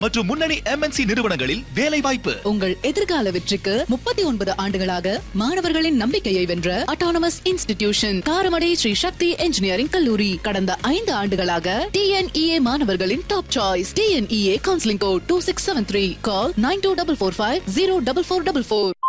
மற்றும் முன்னணி MNC நிறுவனங்களில் வேலை வாய்ப்பு. உங்கள் எதிர்கால வெற்றிக்கு 39 ஆண்டுகளாக மாணவர்களின் நம்பிக்கையை வென்ற அட்டானமஸ் இன்ஸ்டிடியூஷன் காரமடை ஸ்ரீ சக்தி இன்ஜினியரிங் கல்லூரி. கடந்த 5 ஆண்டுகளாக TNEA மாணவர்களின் top choice. TNEA counselling code 2673. கால் 9245 04444.